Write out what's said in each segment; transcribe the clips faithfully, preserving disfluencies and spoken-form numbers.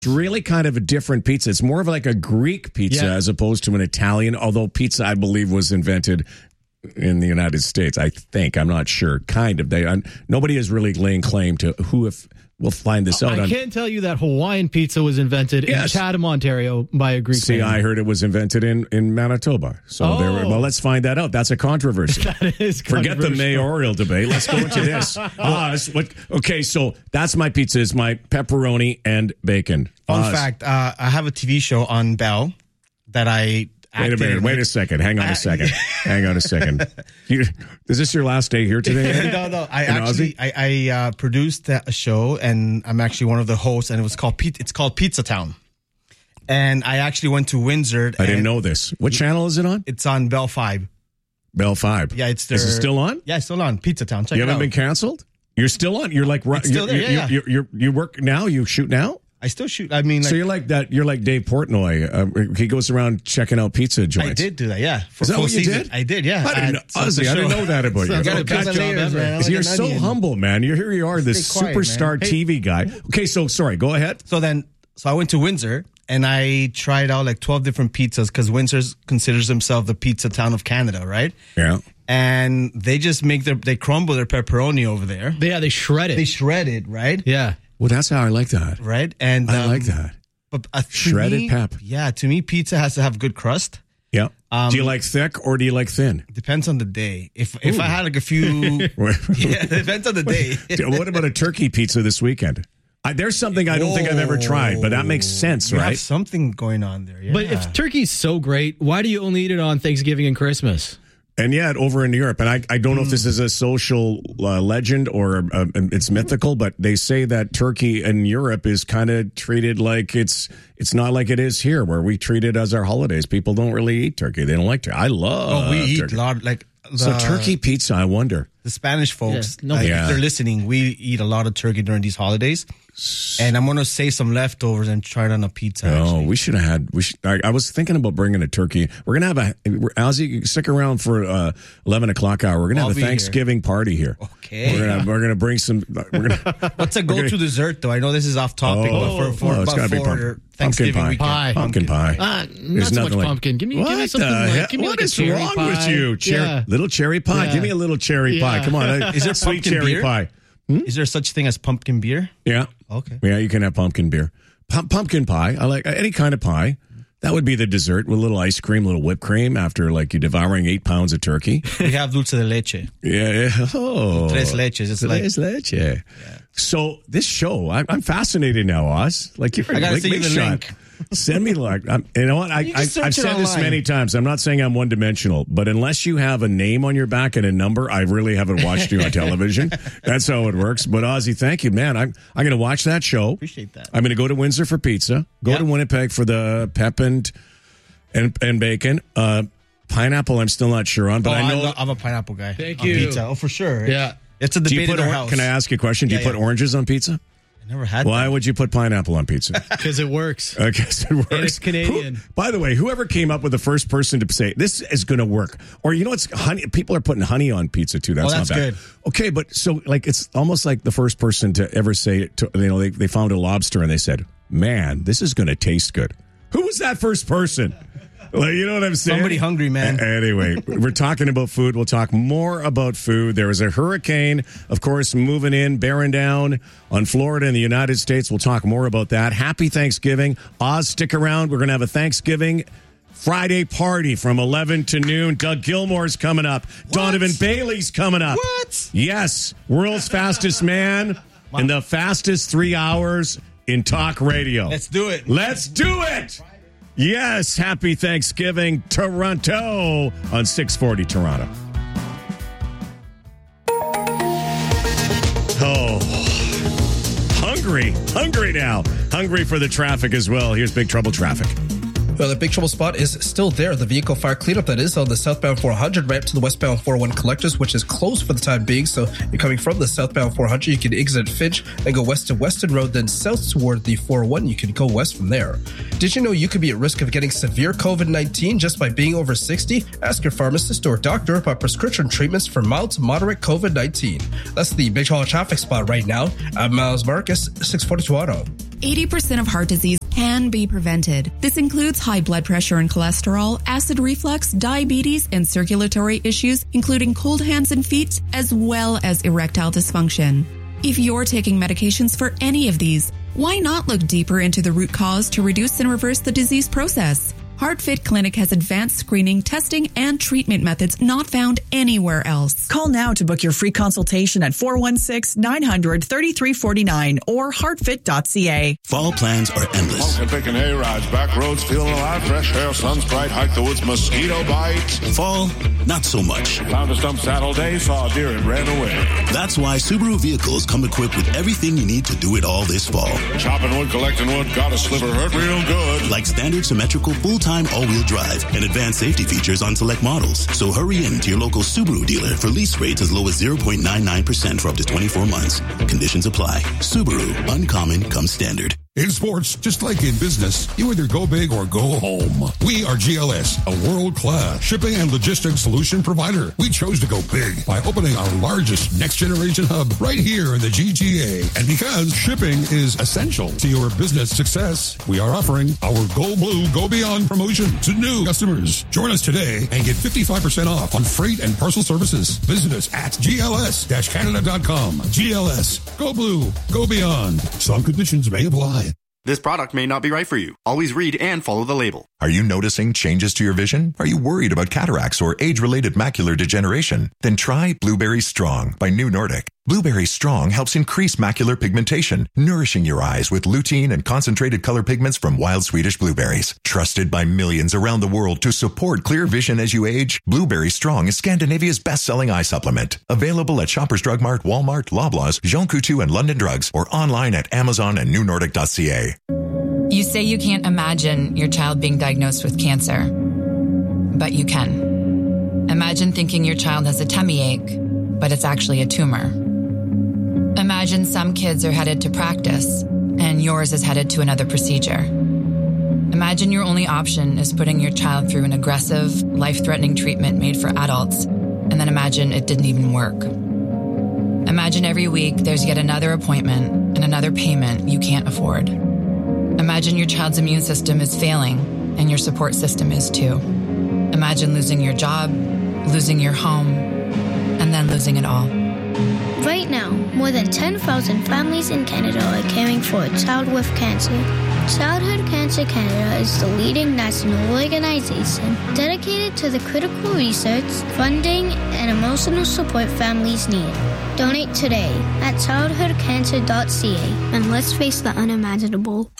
It's really kind of a different pizza. It's more of like a Greek pizza yeah. as opposed to an Italian, although pizza, I believe, was invented in the United States, I think. I'm not sure. Kind of. They I, Nobody is really laying claim to who, if we'll find this out. I on, can't tell you that Hawaiian pizza was invented yes. in Chatham, Ontario by a Greek See, family. I heard it was invented in, in Manitoba. So oh. there, well, let's find that out. That's a controversy. That is Forget the mayoral debate. Let's go into this. Oz, what, okay, so that's my pizza. It's my pepperoni and bacon. Fun Oz. fact, uh, I have a T V show on Bell that I Wait a minute. Wait a second. Hang on a second. Hang on a second. You, is this your last day here today? no, no. I actually I, I uh, produced a show, and I'm actually one of the hosts, and it was called it's called Pizza Town. And I actually went to Windsor. I didn't know this. What channel is it on? It's on Bell Five. Bell Five. Yeah, it's there. Is it still on? Yeah, it's still on. Pizza Town. Check you it out. haven't been canceled? You're still on. You're like it's still you're, there. Yeah, you yeah. you you work now. You shoot now. I still shoot. I mean, like, so you're like that. You're like Dave Portnoy. Uh, he goes around checking out pizza joints. I did do that. Yeah. For Is that what you season. did? I did. Yeah. I didn't know. Ozzy, I didn't know that about you. I got a best job layers, ever. man. Like you're so onion. humble, man. You're here. You are this quiet, superstar man. T V guy. Okay, so sorry. Go ahead. So then, so I went to Windsor and I tried out like twelve different pizzas because Windsor considers himself the pizza town of Canada, right? Yeah. And they just make their they crumble their pepperoni over there. Yeah, they shred it. They shred it, right? Yeah. Well, that's how I like that. Right, and I um, like that. But uh, shredded me, pep. Yeah, to me, pizza has to have good crust. Yeah. Um, do you like thick or do you like thin? Depends on the day. If if Ooh. I had like a few, yeah, it depends on the day. What about a turkey pizza this weekend? I, there's something I don't Whoa. think I've ever tried, but that makes sense, you right? Have something going on there. Yeah. But if turkey's so great, why do you only eat it on Thanksgiving and Christmas? And yet, over in Europe, and I, I don't know if this is a social uh, legend or uh, it's mythical, but they say that turkey in Europe is kind of treated like it's it's not like it is here, where we treat it as our holidays. People don't really eat turkey; they don't like turkey. I love. Oh, we eat turkey. a lot, like the, so turkey pizza. I wonder the Spanish folks. Yeah, no, like, yeah. if they're listening, we eat a lot of turkey during these holidays. And I'm going to save some leftovers and try it on a pizza. Oh, actually. we should have had. We should, I, I was thinking about bringing a turkey. We're gonna have a. Ozzy, stick around for uh, eleven o'clock hour. We're gonna I'll have a Thanksgiving here. party here. Okay. We're gonna we're gonna bring some. We're gonna. What's a go-to gonna, dessert though? I know this is off topic, oh, but for for, oh, it's gotta for be pump, Thanksgiving pumpkin weekend, pie. Pumpkin pie. Uh, not There's so much nothing like, pumpkin. Give me, what give me something the like, give me what like is a cherry wrong pie. with you? Cherry, yeah. Little cherry pie. Yeah. Give me a little cherry yeah. pie. Come on. Is there sweet pumpkin cherry beer? pie? Hmm? Is there such thing as pumpkin beer? Yeah. Okay. Yeah, you can have pumpkin beer. P- pumpkin pie. I like any kind of pie. That would be the dessert with a little ice cream, a little whipped cream after like you're devouring eight pounds of turkey. We have dulce de leche. Yeah. yeah. Oh. Tres leches. It's Tres like leche. Yeah. So this show, I'm, I'm fascinated now, Oz. Like you're I gotta like, send you big the shot. link. Send me like I'm, you know what I, You I just search I've it said this online. many times. I'm not saying I'm one dimensional, but unless you have a name on your back and a number, I really haven't watched you on television. That's how it works. But Ozzy, thank you, man. I'm I'm going to watch that show. Appreciate that. I'm going to go to Windsor for pizza. Go Yep. to Winnipeg for the pep and and, and bacon. Uh, pineapple, I'm still not sure on, but oh, I know. I'm, I'm a pineapple guy. Thank on you. Pizza. Oh, for sure. Yeah. It's a Do debate you put in our or- house. Can I ask you a question? Do Yeah, you put yeah. oranges on pizza? I never had Why that. would you put pineapple on pizza? Because it works. I guess it works. And it's Canadian. Who, by the way, whoever came up with the first person to say this is going to work, or you know, it's honey. People are putting honey on pizza too. That's, Oh, that's not bad. good. Okay, but so like it's almost like the first person to ever say it. To, you know, they they found a lobster and they said, "Man, this is going to taste good." Who was that first person? Like, you know what I'm saying? Somebody hungry, man. A- Anyway, we're talking about food. We'll talk more about food. There is a hurricane, of course, moving in, bearing down on Florida and the United States. We'll talk more about that. Happy Thanksgiving. Oz, stick around. We're going to have a Thanksgiving Friday party from eleven to noon. Doug Gilmore's coming up. What? Donovan Bailey's coming up. What? Yes. World's fastest man in the fastest three hours in talk radio. Let's do it. Let's do it. Yes, happy Thanksgiving, Toronto, on six forty Toronto. Oh, hungry, hungry now. Hungry for the traffic as well. Here's Big Trouble traffic. Well, the big trouble spot is still there. The vehicle fire cleanup that is on the southbound four hundred ramp to the westbound four oh one collectors, which is closed for the time being. So you're coming from the southbound four hundred, you can exit Finch and go west to Weston Road, then south toward the four oh one. You can go west from there. Did you know you could be at risk of getting severe COVID nineteen just by being over sixty? Ask your pharmacist or doctor about prescription treatments for mild to moderate COVID nineteen. That's the big trouble traffic spot right now. I'm Miles Marcus, six forty Toronto. eighty percent of heart disease can be prevented. This includes high blood pressure and cholesterol, acid reflux, diabetes, and circulatory issues, including cold hands and feet, as well as erectile dysfunction. If you're taking medications for any of these, why not look deeper into the root cause to reduce and reverse the disease process? HeartFit Clinic has advanced screening, testing, and treatment methods not found anywhere else. Call now to book your free consultation at four one six, nine hundred, thirty-three forty-nine or heartfit dot c a. Fall plans are endless. Smoking, picking hay rides, back roads, feeling alive, fresh air, sun's bright, hike the woods, mosquito bites. Fall, not so much. Found a stump saddle day, saw a deer and ran away. That's why Subaru vehicles come equipped with everything you need to do it all this fall. Chopping wood, collecting wood, got a sliver, hurt real good. Like standard symmetrical full-time all-wheel drive and advanced safety features on select models. So hurry in to your local Subaru dealer for lease rates as low as zero point nine nine percent for up to twenty-four months. Conditions apply. Subaru, uncommon comes standard. In sports, just like in business, you either go big or go home. We are G L S, a world-class shipping and logistics solution provider. We chose to go big by opening our largest next-generation hub right here in the G T A. And because shipping is essential to your business success, we are offering our Go Blue, Go Beyond promotion to new customers. Join us today and get fifty-five percent off on freight and parcel services. Visit us at G L S Canada dot com. G L S, Go Blue, Go Beyond. Some conditions may apply. This product may not be right for you. Always read and follow the label. Are you noticing changes to your vision? Are you worried about cataracts or age-related macular degeneration? Then try Blueberry Strong by New Nordic. Blueberry Strong helps increase macular pigmentation, nourishing your eyes with lutein and concentrated color pigments from wild Swedish blueberries. Trusted by millions around the world to support clear vision as you age, Blueberry Strong is Scandinavia's best-selling eye supplement. Available at Shoppers Drug Mart, Walmart, Loblaws, Jean Coutu, and London Drugs, or online at Amazon and new nordic dot c a. You say you can't imagine your child being diagnosed with cancer, but you can. Imagine thinking your child has a tummy ache, but it's actually a tumor. Imagine some kids are headed to practice, and yours is headed to another procedure. Imagine your only option is putting your child through an aggressive, life-threatening treatment made for adults, and then imagine it didn't even work. Imagine every week there's yet another appointment and another payment you can't afford. Imagine your child's immune system is failing, and your support system is too. Imagine losing your job, losing your home, and then losing it all. Right now, more than ten thousand families in Canada are caring for a child with cancer. Childhood Cancer Canada is the leading national organization dedicated to the critical research, funding, and emotional support families need. Donate today at childhood cancer dot c a and let's face the unimaginable.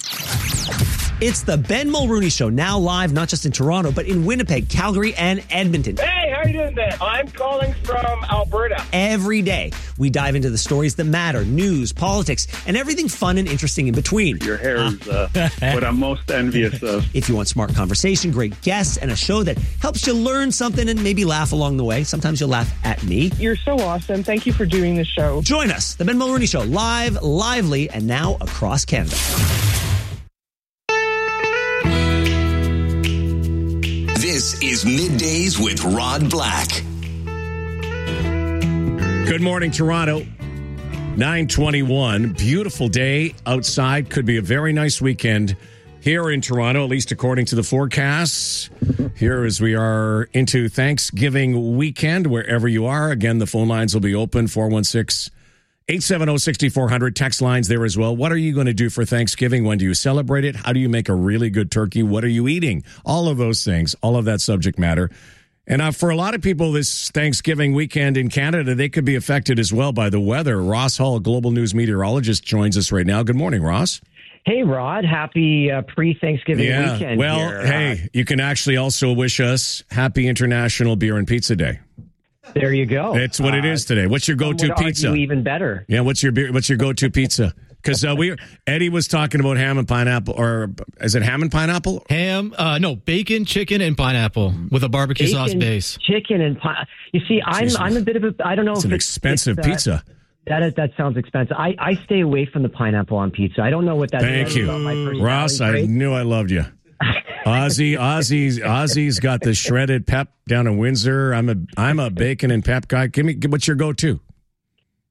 It's the Ben Mulrooney Show, now live not just in Toronto, but in Winnipeg, Calgary, and Edmonton. Hey, how you doing, Ben? I'm calling from Alberta. Every day, we dive into the stories that matter, news, politics, and everything fun and interesting in between. Your hair is uh, what I'm most envious of. If you want smart conversation, great guests, and a show that helps you learn something and maybe laugh along the way, sometimes you'll laugh at me. You're so awesome. Thank you for doing the show. Join us, the Ben Mulrooney Show, live, lively, and now across Canada. This is Middays with Rod Black. Good morning, Toronto. nine twenty-one. Beautiful day outside. Could be a very nice weekend here in Toronto, at least according to the forecasts. Here as we are into Thanksgiving weekend, wherever you are. Again, the phone lines will be open, four one six, eight seven zero, six four zero zero. Text lines there as well. What are you going to do for Thanksgiving? When do you celebrate it? How do you make a really good turkey? What are you eating? All of those things, all of that subject matter. And uh, for a lot of people this Thanksgiving weekend in Canada, they could be affected as well by the weather. Ross Hall, global news meteorologist, joins us right now. Good morning, Ross. Hey, Rod. Happy uh, pre-Thanksgiving yeah, weekend. Well, here. hey, uh, you can actually also wish us Happy International Beer and Pizza Day. There you go. It's what uh, it is today. What's your go-to pizza? Even better. Yeah, what's your beer, what's your go-to pizza? Because uh, we Eddie was talking about ham and pineapple, or is it ham and pineapple? Ham, uh, no, bacon, chicken, and pineapple with a barbecue bacon, sauce base. Chicken and pineapple. You see, I'm Jeez, I'm a bit of a I don't know. It's if an it's, expensive it's, uh, pizza. That is, that sounds expensive. I, I stay away from the pineapple on pizza. I don't know what that Thank is you, about my personality. Ross. I knew I loved you. Ozzy, Ozzy's, Ozzy's got the shredded pep down in Windsor. I'm a, I'm a bacon and pep guy. Give me, what's your go-to?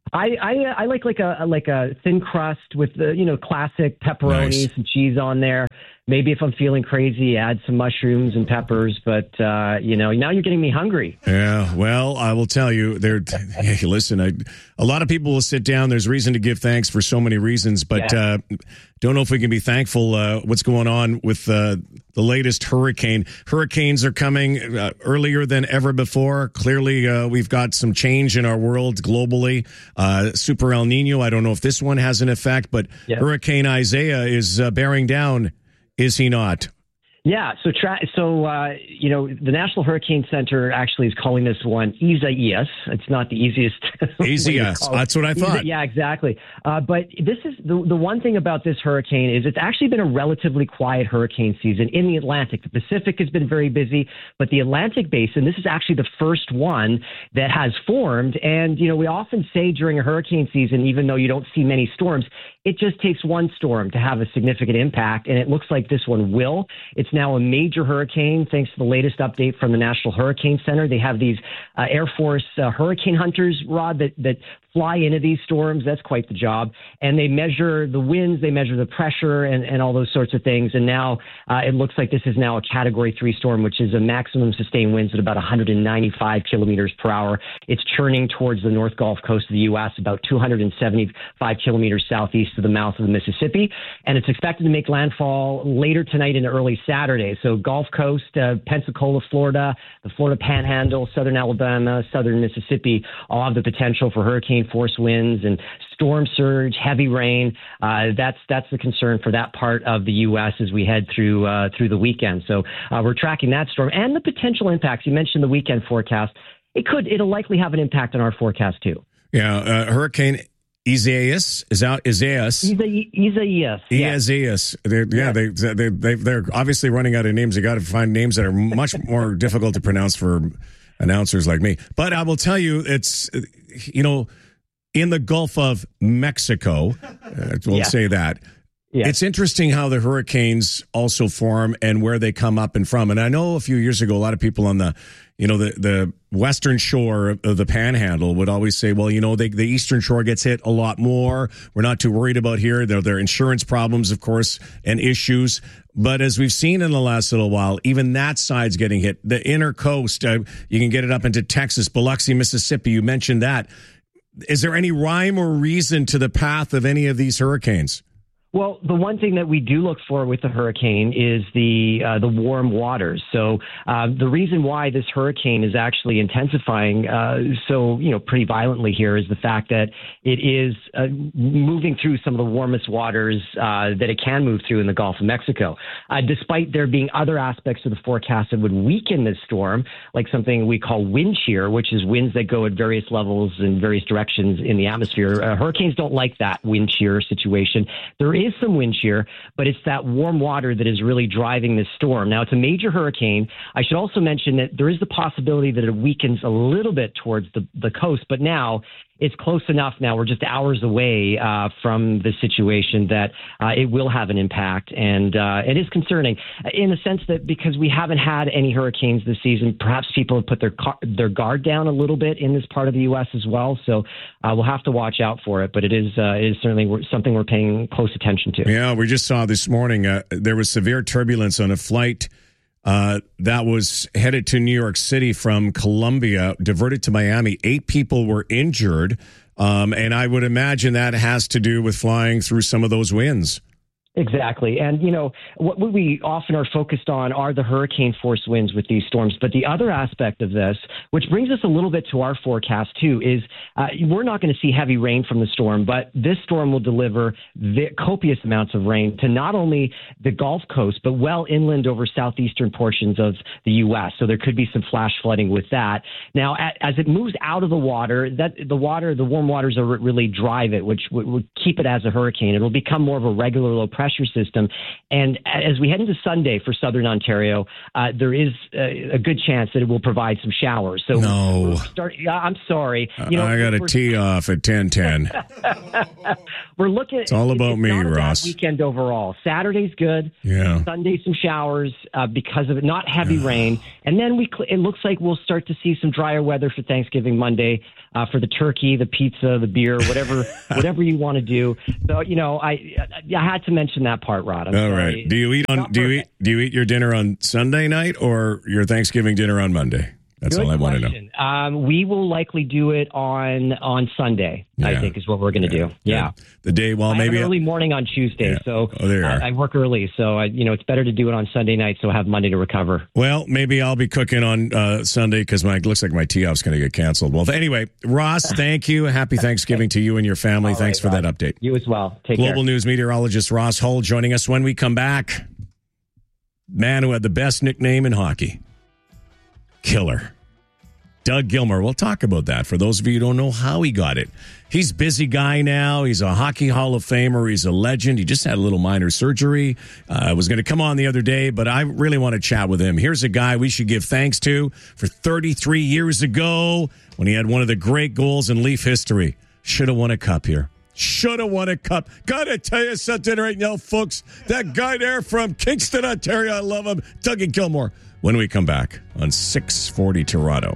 I, I I like like a like a thin crust with the you know classic pepperoni, Nice. some cheese on there. Maybe if I'm feeling crazy, add some mushrooms and peppers. But uh, you know, now you're getting me hungry. Yeah, well, I will tell you, there. Hey, listen, I, a lot of people will sit down. There's reason to give thanks for so many reasons, but Yeah. uh, don't know if we can be thankful. Uh, what's going on with uh, the latest hurricane? Hurricanes are coming uh, earlier than ever before. Clearly, uh, we've got some change in our world globally. Uh, Super El Nino. I don't know if this one has an effect, but Yeah. Hurricane Isaiah is uh, bearing down. Is he not? Yeah, so tra- so uh, you know the National Hurricane Center actually is calling this one Isaias. It's not the easiest. way to Isaias. call it. That's what I thought. Isa- yeah, exactly. Uh, but this is the the one thing about this hurricane is it's actually been a relatively quiet hurricane season in the Atlantic. The Pacific has been very busy, but the Atlantic Basin, this is actually the first one that has formed. And you know we often say during a hurricane season, even though you don't see many storms, it just takes one storm to have a significant impact, and it looks like this one will. It's now a major hurricane, thanks to the latest update from the National Hurricane Center. They have these uh, Air Force uh, hurricane hunters, Rod, that, that fly into these storms. That's quite the job. And they measure the winds, they measure the pressure, and, and all those sorts of things. And now uh, it looks like this is now a Category three storm, which is a maximum sustained winds at about one hundred ninety-five kilometers per hour. It's churning towards the North Gulf Coast of the U S, about two hundred seventy-five kilometers southeast of the mouth of the Mississippi. And it's expected to make landfall later tonight and early Saturday. So Gulf Coast, uh, Pensacola, Florida, the Florida Panhandle, southern Alabama, southern Mississippi, all have the potential for hurricane force winds and storm surge, heavy rain. Uh, that's that's the concern for that part of the U S as we head through uh, through the weekend. So uh, we're tracking that storm and the potential impacts. You mentioned the weekend forecast. It could, it'll likely have an impact on our forecast too. Yeah, uh, Hurricane Isaias is out. Isaias. Isaias. Isaias. They're, yeah, they they they they're obviously running out of names. They got to find names that are much more difficult to pronounce for announcers like me. But I will tell you, it's you know, in the Gulf of Mexico. Uh, we'll Yeah. say that. Yeah. It's interesting how the hurricanes also form and where they come up and from. And I know a few years ago, a lot of people on the, you know, the, the western shore of the Panhandle would always say, well, you know, they, the eastern shore gets hit a lot more. We're not too worried about here. There, there are insurance problems, of course, and issues. But as we've seen in the last little while, even that side's getting hit. The inner coast, uh, you can get it up into Texas, Biloxi, Mississippi. You mentioned that. Is there any rhyme or reason to the path of any of these hurricanes? Well, the one thing that we do look for with the hurricane is the uh, the warm waters. So uh, the reason why this hurricane is actually intensifying uh, so you know pretty violently here is the fact that it is uh, moving through some of the warmest waters uh, that it can move through in the Gulf of Mexico. Uh, despite there being other aspects of the forecast that would weaken this storm, like something we call wind shear, which is winds that go at various levels in various directions in the atmosphere. Uh, hurricanes don't like that wind shear situation. There is some wind shear, but it's that warm water that is really driving this storm. Now, it's a major hurricane. I should also mention that there is the possibility that it weakens a little bit towards the, the coast, but now it's close enough now. We're just hours away uh, from the situation that uh, it will have an impact. And uh, it is concerning in the sense that because we haven't had any hurricanes this season, perhaps people have put their car- their guard down a little bit in this part of the U S as well. So uh, we'll have to watch out for it. But it is, uh, it is certainly something we're paying close attention to. Yeah, we just saw this morning uh, there was severe turbulence on a flight Uh, that was headed to New York City from Colombia, diverted to Miami. Eight people were injured, um, and I would imagine that has to do with flying through some of those winds. Exactly. And, you know, what we often are focused on are the hurricane force winds with these storms. But the other aspect of this, which brings us a little bit to our forecast, too, is uh, we're not going to see heavy rain from the storm, but this storm will deliver the copious amounts of rain to not only the Gulf Coast, but well inland over southeastern portions of the U S. So there could be some flash flooding with that. Now, at, as it moves out of the water, that the water, the warm waters are really drive it, which would, would keep it as a hurricane. It will become more of a regular low pressure pressure system. And as we head into Sunday for southern Ontario, uh, there is a, a good chance that it will provide some showers. So no, start, I'm sorry. You know, I got to tee off at ten ten. We're looking. It's all about it's me, not a bad Ross. Weekend overall. Saturday's good. Yeah. Sunday some showers uh, because of it, not heavy rain, and then we. Cl- it looks like we'll start to see some drier weather for Thanksgiving Monday uh, for the turkey, the pizza, the beer, whatever, whatever you want to do. So you know, I I had to mention that part, Rod. I'm all sorry. right. Do you eat on? Do you eat? Do you eat your dinner on Sunday night or your Thanksgiving dinner on Monday? That's Good all I want to know. question. Um, we will likely do it on on Sunday. Yeah. I think is what we're going to Yeah. do. Yeah, the day. Well, I maybe have an early morning on Tuesday, Yeah. so Oh, there you I, are. I work early. So I, you know, it's better to do it on Sunday night, so I have Monday to recover. Well, maybe I'll be cooking on uh, Sunday because my looks like my tee-off's going to get canceled. Well, anyway, Ross, thank you. Happy Thanksgiving to you and your family. All Thanks right, for Rod. that update. You as well. Take Global care. News meteorologist Ross Hull joining us when we come back. Man who had the best nickname in hockey. Killer. Doug Gilmour. We'll talk about that. For those of you who don't know how he got it. He's a busy guy now. He's a Hockey Hall of Famer. He's a legend. He just had a little minor surgery. I uh, was going to come on the other day, but I really want to chat with him. Here's a guy we should give thanks to for thirty-three years ago when he had one of the great goals in Leaf history. Should have won a cup here. Should have won a cup. Gotta tell you something right now, folks. That guy there from Kingston, Ontario, I love him. Doug Gilmour. When we come back on six forty Toronto.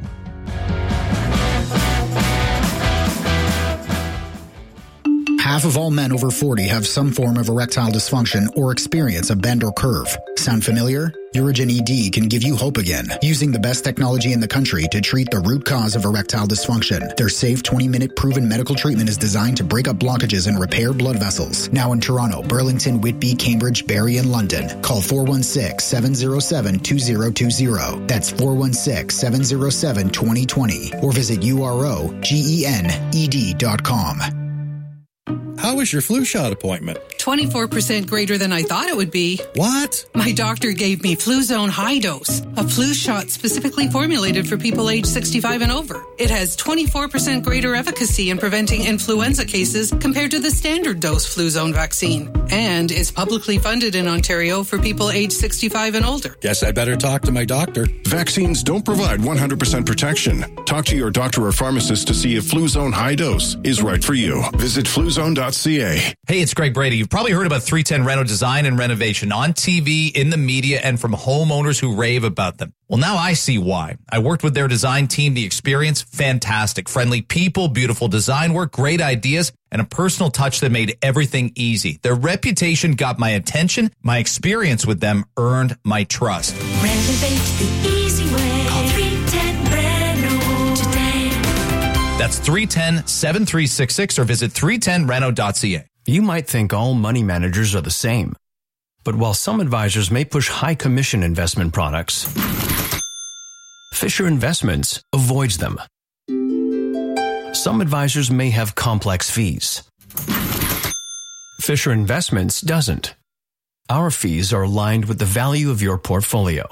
Half of all men over forty have some form of erectile dysfunction or experience a bend or curve. Sound familiar? Urigen E D can give you hope again, using the best technology in the country to treat the root cause of erectile dysfunction. Their safe twenty-minute proven medical treatment is designed to break up blockages and repair blood vessels. Now in Toronto, Burlington, Whitby, Cambridge, Barrie, and London. Call four one six, seven zero seven, two zero two zero. That's four one six, seven zero seven, two zero two zero. Or visit U R O G E N E D dot com. How was your flu shot appointment? twenty-four percent greater than I thought it would be. What? My doctor gave me Fluzone High Dose, a flu shot specifically formulated for people age sixty-five and over. It has twenty-four percent greater efficacy in preventing influenza cases compared to the standard dose Fluzone vaccine, and is publicly funded in Ontario for people age sixty-five and older. Guess I better talk to my doctor. Vaccines don't provide one hundred percent protection. Talk to your doctor or pharmacist to see if Fluzone High Dose is right for you. Visit fluzone dot c a. Hey, it's Greg Brady. You've probably heard about three ten Reno Design and Renovation on T V, in the media, and from homeowners who rave about them. Well, now I see why. I worked with their design team. The experience, fantastic. Friendly people, beautiful design work, great ideas, and a personal touch that made everything easy. Their reputation got my attention. My experience with them earned my trust. Renovate the easy way. Call three ten Reno today. That's three one zero, seven three six six or visit three ten reno dot c a. You might think all money managers are the same. But while some advisors may push high commission investment products, Fisher Investments avoids them. Some advisors may have complex fees. Fisher Investments doesn't. Our fees are aligned with the value of your portfolio.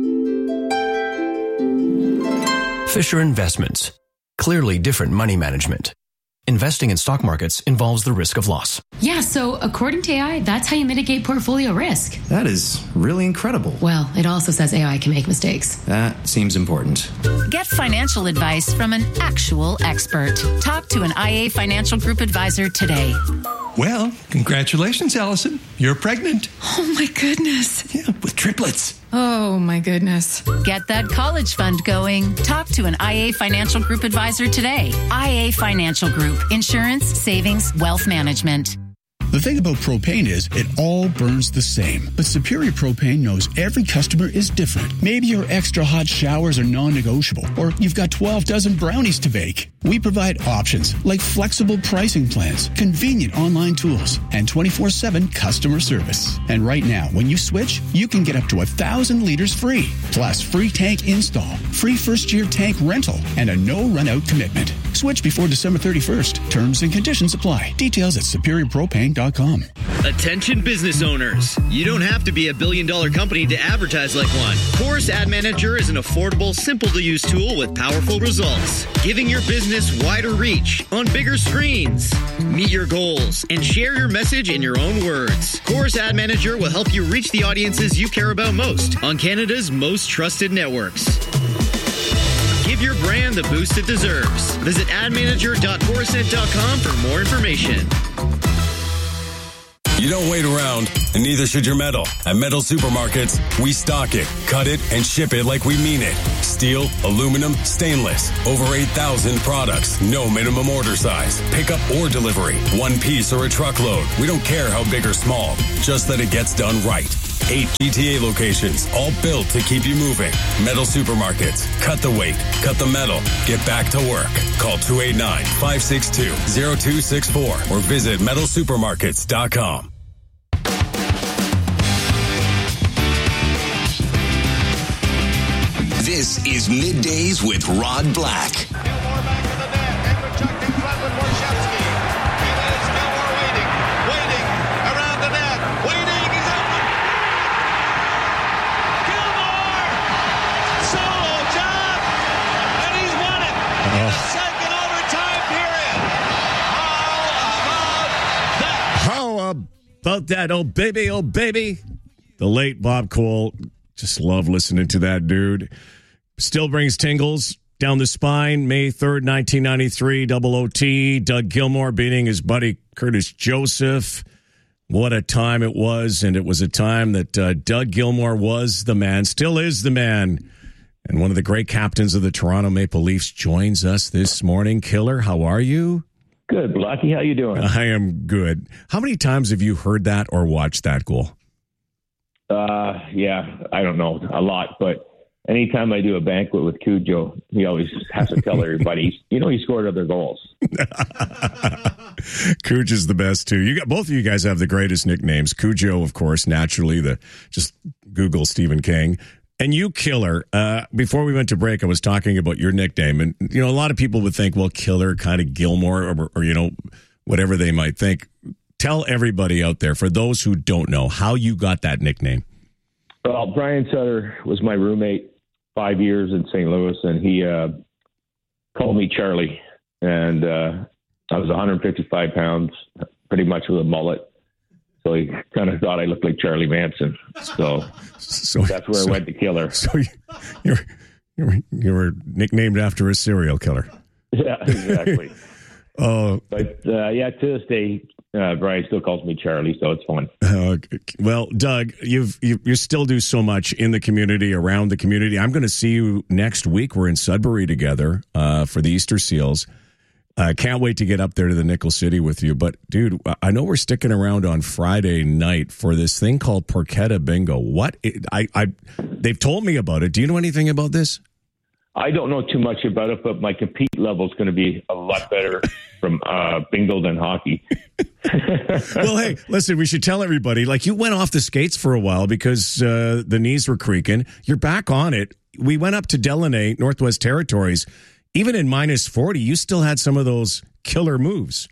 Fisher Investments. Clearly different money management. Investing in stock markets involves the risk of loss. Yeah, so according to A I, that's how you mitigate portfolio risk. That is really incredible. Well, it also says A I can make mistakes. That seems important. Get financial advice from an actual expert. Talk to an I A Financial Group advisor today. Well, congratulations, Allison. You're pregnant. Oh, my goodness. Yeah, with triplets. Oh, my goodness. Get that college fund going. Talk to an I A Financial Group advisor today. I A Financial Group. Insurance, savings, wealth management. The thing about propane is it all burns the same. But Superior Propane knows every customer is different. Maybe your extra hot showers are non-negotiable, or you've got twelve dozen brownies to bake. We provide options like flexible pricing plans, convenient online tools, and twenty-four seven customer service. And right now, when you switch, you can get up to one thousand liters free, plus free tank install, free first-year tank rental, and a no-run-out commitment. Switch before December thirty-first. Terms and conditions apply. Details at superior propane dot com. Attention business owners. You don't have to be a billion dollar company to advertise like one. Chorus Ad Manager is an affordable, simple to use tool with powerful results, giving your business wider reach on bigger screens. Meet your goals and share your message in your own words. Chorus Ad Manager will help you reach the audiences you care about most on Canada's most trusted networks. Give your brand the boost it deserves. Visit ad manager dot coruscent dot com for more information. You don't wait around, and neither should your metal. At Metal Supermarkets, we stock it, cut it, and ship it like we mean it. Steel, aluminum, stainless. Over eight thousand products. No minimum order size. Pickup or delivery. One piece or a truckload. We don't care how big or small. Just that it gets done right. Eight G T A locations, all built to keep you moving. Metal Supermarkets. Cut the weight. Cut the metal. Get back to work. Call two eight nine, five six two, zero two six four or visit metal supermarkets dot com. This is Middays with Rod Black. Gilmore back to the net and protecting front with Warshatsky. It is Gilmore waiting, waiting around the net, waiting. He's open. Gilmore! Solo job! And he's won it in the second overtime period. How about that? How about that, oh baby, oh baby? The late Bob Cole. Just love listening to that dude. Still brings tingles down the spine. May third, nineteen ninety-three, double O T. Doug Gilmore beating his buddy Curtis Joseph. What a time it was. And it was a time that uh, Doug Gilmore was the man, still is the man. And one of the great captains of the Toronto Maple Leafs joins us this morning. Killer, how are you? Good, Blackie. How you doing? I am good. How many times have you heard that or watched that goal? Uh, yeah, I don't know, a lot, but anytime I do a banquet with Cujo, he always has to tell everybody, you know, he scored other goals. Cujo is the best too. You got both of you guys have the greatest nicknames. Cujo, of course, naturally. The just Google Stephen King, and you, Killer. Uh, before we went to break, I was talking about your nickname, and you know, a lot of people would think, well, Killer, kind of Gilmore, or, or you know, whatever they might think. Tell everybody out there, for those who don't know, how you got that nickname. Well, Brian Sutter was my roommate five years in Saint Louis, and he uh, called me Charlie. And uh, I was one hundred fifty-five pounds, pretty much with a mullet. So he kind of thought I looked like Charlie Manson. So, so that's where so, I went to Killer. So you, you, were, you, were, you were nicknamed after a serial killer. Yeah, exactly. Oh, but uh, yeah, to this day, uh, Brian still calls me Charlie, so it's fun. Uh, well, Doug, you've you, you still do so much in the community, around the community. I'm going to see you next week. We're in Sudbury together uh, for the Easter Seals. I uh, can't wait to get up there to the Nickel City with you. But, dude, I know we're sticking around on Friday night for this thing called Porchetta Bingo. What? It, I, I, they've told me about it. Do you know anything about this? I don't know too much about it, but my compete level is going to be a lot better from uh, bingo than hockey. Well, hey, listen, we should tell everybody, like, you went off the skates for a while because uh, the knees were creaking. You're back on it. We went up to Delaney, Northwest Territories. Even in minus forty, you still had some of those killer moves.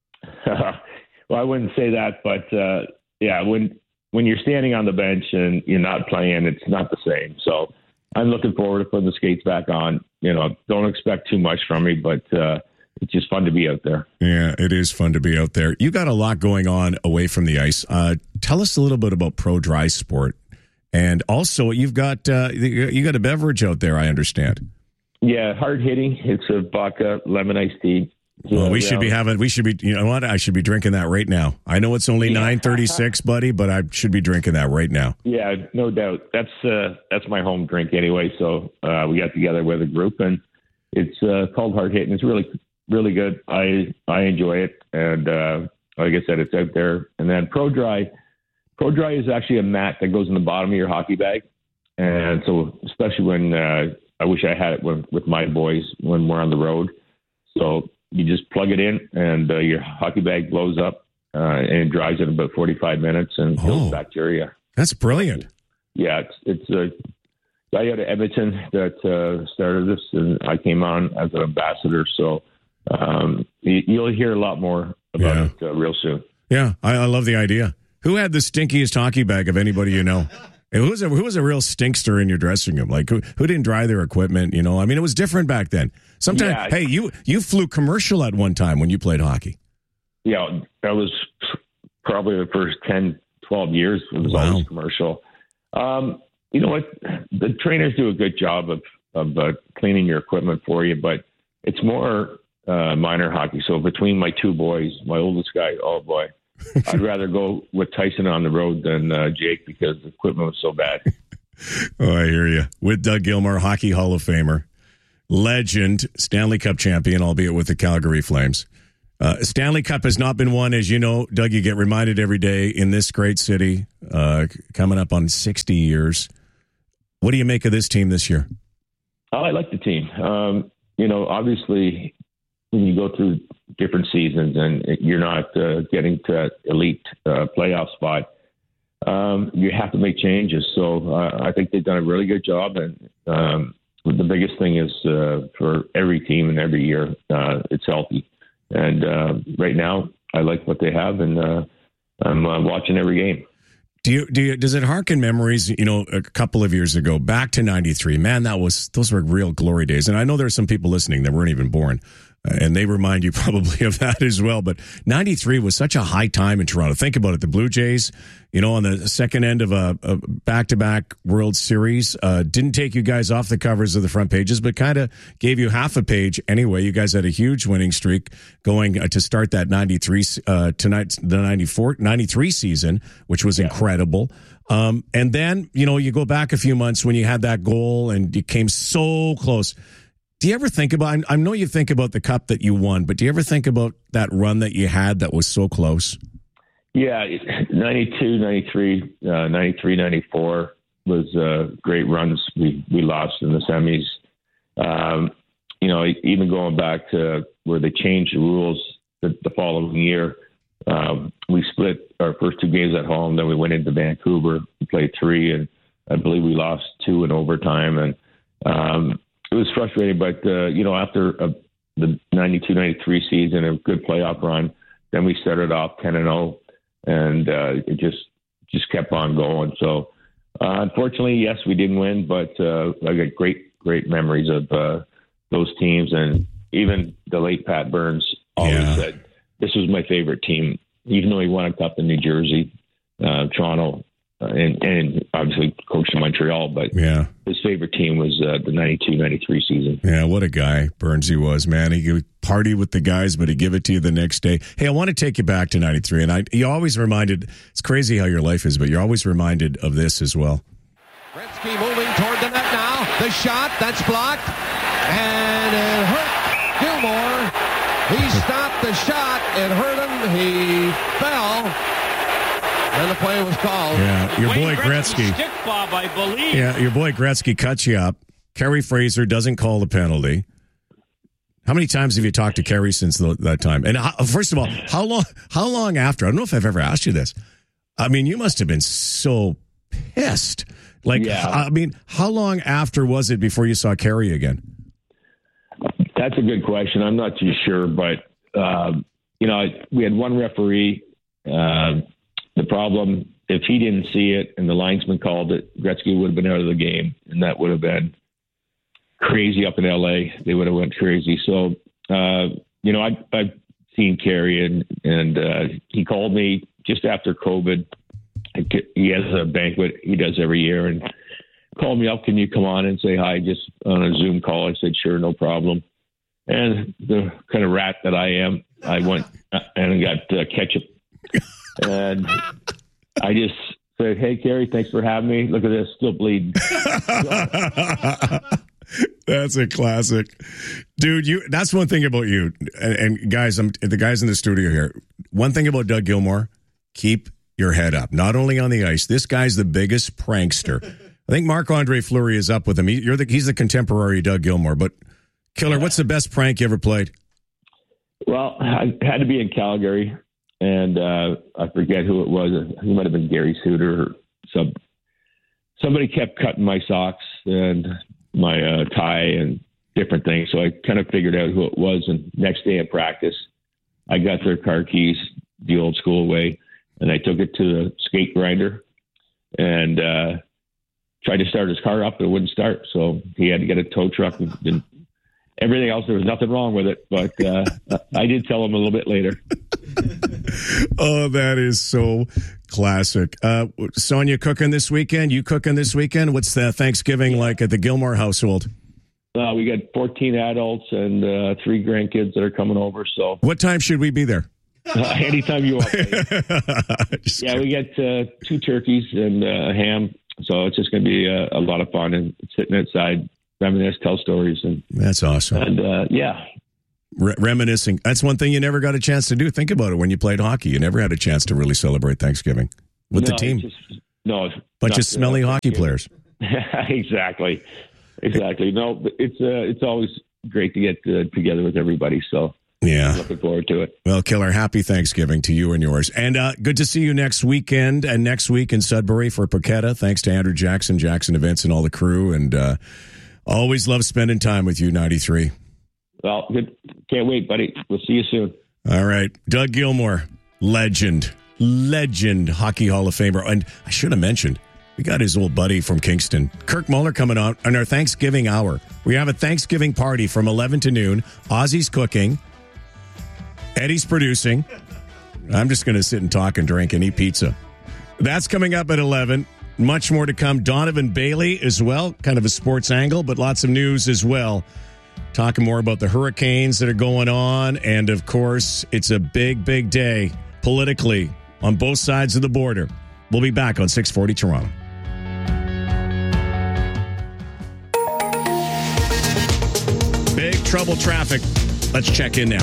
Well, I wouldn't say that, but uh, yeah, when when you're standing on the bench and you're not playing, it's not the same. So I'm looking forward to putting the skates back on. You know, don't expect too much from me, but uh, it's just fun to be out there. Yeah, it is fun to be out there. You got a lot going on away from the ice. Uh, tell us a little bit about Pro Dry Sport, and also you've got uh, you got a beverage out there, I understand. Yeah, hard hitting. It's a vodka lemon iced tea. Well, yeah, we should yeah. be having. We should be. You know what? I should be drinking that right now. I know it's only yeah. nine thirty six, buddy, but I should be drinking that right now. Yeah, no doubt. That's uh, that's my home drink anyway. So uh, we got together with a group, and it's uh, called Hard Hitting. It's really really good. I I enjoy it, and uh, like I said, it's out there. And then Pro Dry. Pro Dry is actually a mat that goes in the bottom of your hockey bag, and so especially when uh, I wish I had it with, with my boys when we're on the road. So you just plug it in, and uh, your hockey bag blows up, uh, and it dries in about forty-five minutes and kills oh, bacteria. That's brilliant. Yeah, it's it's a guy out of Edmonton that uh, started this, and I came on as an ambassador. So um, you, you'll hear a lot more about Yeah. it uh, real soon. Yeah, I, I love the idea. Who had the stinkiest hockey bag of anybody you know? And who was a, who was a real stinkster in your dressing room? Like who who didn't dry their equipment? You know, I mean, it was different back then. Sometimes, Yeah. hey, you you flew commercial at one time when you played hockey. Yeah, that was probably the first ten, twelve years. It was Wow. always commercial. Um, you know what? The trainers do a good job of, of uh, cleaning your equipment for you, but it's more uh, minor hockey. So between my two boys, my oldest guy, oh boy, I'd rather go with Tyson on the road than uh, Jake because the equipment was so bad. Oh, I hear you. With Doug Gilmour, Hockey Hall of Famer, legend, Stanley Cup champion, albeit with the Calgary Flames. Uh, Stanley Cup has not been won, as you know, Doug. You get reminded every day in this great city, uh, coming up on sixty years. What do you make of this team this year? Oh, I like the team. Um, you know, obviously, when you go through different seasons and you're not uh, getting to elite uh, playoff spot, um, you have to make changes. So uh, I think they've done a really good job. And um, the biggest thing is uh, for every team and every year, uh, it's healthy. And uh, right now, I like what they have, and uh, I'm uh, watching every game. Do you, do you, does it harken memories, you know, a couple of years ago, back to ninety-three? Man, that was, those were real glory days. And I know there's some people listening that weren't even born, uh, and they remind you probably of that as well. But ninety-three was such a high time in Toronto. Think about it. The Blue Jays, you know, on the second end of a, a back-to-back World Series, uh, didn't take you guys off the covers of the front pages, but kind of gave you half a page anyway. You guys had a huge winning streak going uh, to start that ninety-three, uh, tonight, the ninety-four, ninety-three season, which was yeah. incredible. Um, and then, you know, you go back a few months when you had that goal and you came so close. Do you ever think about, I know you think about the cup that you won, but do you ever think about that run that you had that was so close? Yeah, ninety-two, ninety-three, uh, ninety-three, ninety-four was uh, great runs. We we lost in the semis. Um, you know, even going back to where they changed the rules the, the following year, um, we split our first two games at home. Then we went into Vancouver, we played three, and I believe we lost two in overtime. And um, it was frustrating, but uh, you know, after uh, the ninety-two, ninety-three season, a good playoff run, then we started off ten and oh. And uh, it just just kept on going. So, uh, unfortunately, yes, we didn't win, but uh, I got great, great memories of uh, those teams. And even the late Pat Burns always yeah. said, this was my favorite team, even though he won a cup in New Jersey, uh, Toronto, uh, and, and obviously coached in Montreal. But yeah. his favorite team was uh, the ninety-two ninety-three season. Yeah, what a guy Burns he was, man. He would party with the guys, but he'd give it to you the next day. Hey, I want to take you back to ninety-three. And I, you always reminded, it's crazy how your life is, but you're always reminded of this as well. Gretzky moving toward the net now. The shot, that's blocked. And it hurt Gilmour. He stopped the shot. It hurt him. He fell. And the play was called. Yeah, your boy Wayne Gretzky. Stick Bob, I believe. Yeah, your boy Gretzky cuts you up. Kerry Fraser doesn't call the penalty. How many times have you talked to Kerry since the, that time? And how, first of all, how long? How long after? I don't know if I've ever asked you this. I mean, you must have been so pissed. Like, yeah. I mean, how long after was it before you saw Kerry again? That's a good question. I'm not too sure, but uh, you know, we had one referee. Uh, the problem, if he didn't see it and the linesman called it, Gretzky would have been out of the game, and that would have been crazy up in L A. They would have went crazy. So, uh, you know, I, I've seen Kerry, and and uh, he called me just after COVID. He has a banquet he does every year, and called me up. Can you come on and say hi just on a Zoom call? I said, sure, no problem. And the kind of rat that I am, I went and got uh, ketchup. And I just said, hey, Kerry, thanks for having me. Look at this, still bleeding. That's a classic. Dude, you. That's one thing about you. And, and guys, I'm the guys in the studio here. One thing about Doug Gilmour, keep your head up. Not only on the ice. This guy's the biggest prankster. I think Marc-Andre Fleury is up with him. He, you're the, he's the contemporary Doug Gilmour. But, Killer, what's the best prank you ever played? Well, I had to be in Calgary, and uh, I forget who it was. It might have been Gary Suter or some. Somebody kept cutting my socks and my uh, tie and different things. So I kind of figured out who it was. And next day at practice, I got their car keys the old school way, and I took it to the skate grinder and uh, tried to start his car up. It wouldn't start. So he had to get a tow truck and, and everything else. There was nothing wrong with it, but uh, I did tell him a little bit later. Oh, that is so classic. Uh, Sonia cooking this weekend? You cooking this weekend? What's the Thanksgiving like at the Gilmore household? Uh, we got fourteen adults and uh, three grandkids that are coming over. So, what time should we be there? Uh, anytime you want. Yeah, we got uh, two turkeys and uh, a ham. So it's just going to be a, a lot of fun and sitting outside, reminisce, tell stories. And that's awesome. And uh, yeah. Re- reminiscing. That's one thing you never got a chance to do. Think about it. When you played hockey, you never had a chance to really celebrate Thanksgiving with no, the team. Just, no. Bunch of smelly uh, hockey players. Exactly. Exactly. No, but it's uh, it's always great to get uh, together with everybody. So yeah, looking forward to it. Well, Killer, happy Thanksgiving to you and yours, and uh, good to see you next weekend and next week in Sudbury for Poketa. Thanks to Andrew Jackson, Jackson Events, and all the crew, and uh, always love spending time with you. ninety-three. Well, good. Can't wait, buddy. We'll see you soon. All right, Doug Gilmore, legend, legend, Hockey Hall of Famer, and I should have mentioned. We got his old buddy from Kingston, Kirk Muller, coming on on our Thanksgiving hour. We have a Thanksgiving party from eleven to noon. Ozzy's cooking. Eddie's producing. I'm just going to sit and talk and drink and eat pizza. That's coming up at eleven. Much more to come. Donovan Bailey as well. Kind of a sports angle, but lots of news as well. Talking more about the hurricanes that are going on. And, of course, it's a big, big day politically on both sides of the border. We'll be back on six forty Toronto. Big trouble traffic. Let's check in now.